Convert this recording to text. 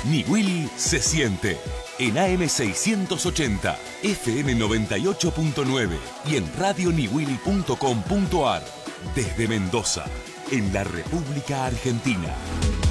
Niwili se siente en AM680, FM 98.9 y en radioniwili.com.ar. Desde Mendoza, en la República Argentina.